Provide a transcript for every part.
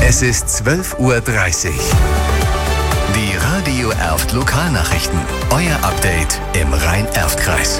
Es ist 12:30 Uhr. Die Radio Erft Lokalnachrichten. Euer Update im Rhein-Erft-Kreis.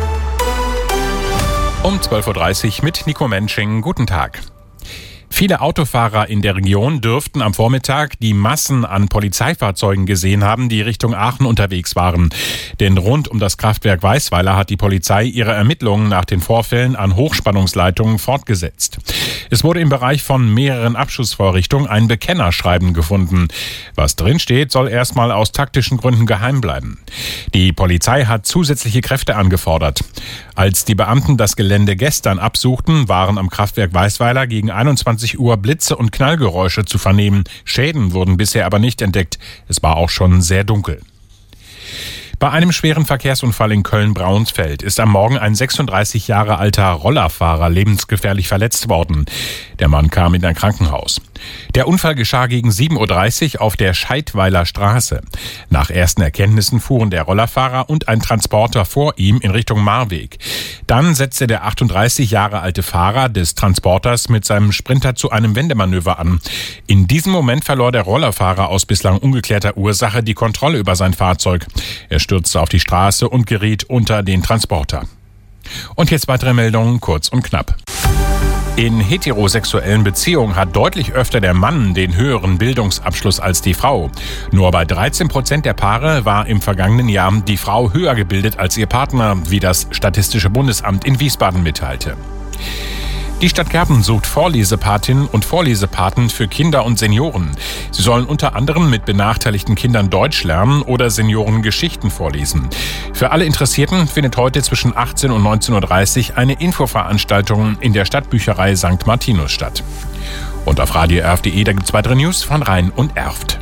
Um 12:30 Uhr mit Nico Mensching. Guten Tag. Viele Autofahrer in der Region dürften am Vormittag die Massen an Polizeifahrzeugen gesehen haben, die Richtung Aachen unterwegs waren. Denn rund um das Kraftwerk Weisweiler hat die Polizei ihre Ermittlungen nach den Vorfällen an Hochspannungsleitungen fortgesetzt. Es wurde im Bereich von mehreren Abschussvorrichtungen ein Bekennerschreiben gefunden. Was drinsteht, soll erstmal aus taktischen Gründen geheim bleiben. Die Polizei hat zusätzliche Kräfte angefordert. Als die Beamten das Gelände gestern absuchten, waren am Kraftwerk Weisweiler gegen 21 Uhr Blitze und Knallgeräusche zu vernehmen. Schäden wurden bisher aber nicht entdeckt. Es war auch schon sehr dunkel. Bei einem schweren Verkehrsunfall in Köln-Braunsfeld ist am Morgen ein 36 Jahre alter Rollerfahrer lebensgefährlich verletzt worden. Der Mann kam in ein Krankenhaus. Der Unfall geschah gegen 7:30 Uhr auf der Scheidweiler Straße. Nach ersten Erkenntnissen fuhren der Rollerfahrer und ein Transporter vor ihm in Richtung Marweg. Dann setzte der 38 Jahre alte Fahrer des Transporters mit seinem Sprinter zu einem Wendemanöver an. In diesem Moment verlor der Rollerfahrer aus bislang ungeklärter Ursache die Kontrolle über sein Fahrzeug. Er stürzte auf die Straße und geriet unter den Transporter. Und jetzt weitere Meldungen, kurz und knapp. In heterosexuellen Beziehungen hat deutlich öfter der Mann den höheren Bildungsabschluss als die Frau. Nur bei 13% der Paare war im vergangenen Jahr die Frau höher gebildet als ihr Partner, wie das Statistische Bundesamt in Wiesbaden mitteilte. Die Stadt Gerben sucht Vorlesepatinnen und Vorlesepaten für Kinder und Senioren. Sie sollen unter anderem mit benachteiligten Kindern Deutsch lernen oder Senioren Geschichten vorlesen. Für alle Interessierten findet heute zwischen 18 und 19:30 Uhr eine Infoveranstaltung in der Stadtbücherei St. Martinus statt. Und auf radioerft.de, da gibt's weitere News von Rhein und Erft.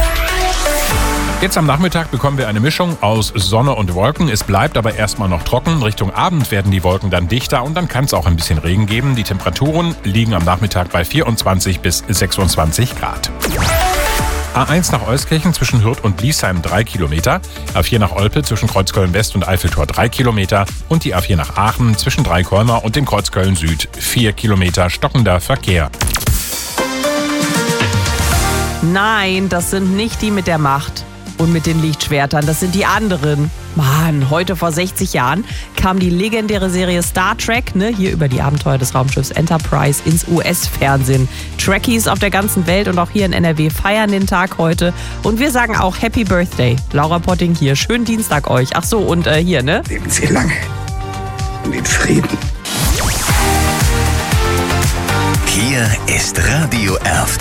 Jetzt am Nachmittag bekommen wir eine Mischung aus Sonne und Wolken. Es bleibt aber erstmal noch trocken. Richtung Abend werden die Wolken dann dichter und dann kann es auch ein bisschen Regen geben. Die Temperaturen liegen am Nachmittag bei 24 bis 26 Grad. A1 nach Euskirchen zwischen Hürth und Bliesheim 3 Kilometer, A4 nach Olpe zwischen Kreuzköln West und Eiffeltor 3 Kilometer und die A4 nach Aachen zwischen Dreikolmer und dem Kreuzköln Süd 4 Kilometer stockender Verkehr. Nein, das sind nicht die mit der Macht und mit den Lichtschwertern, das sind die anderen. Mann, heute vor 60 Jahren kam die legendäre Serie Star Trek, hier über die Abenteuer des Raumschiffs Enterprise ins US-Fernsehen. Trekkies auf der ganzen Welt und auch hier in NRW feiern den Tag heute. Und wir sagen auch Happy Birthday. Laura Potting hier. Schönen Dienstag euch. Ach so, und hier, Leben Sie lange und in Frieden. Hier ist Radio Erft.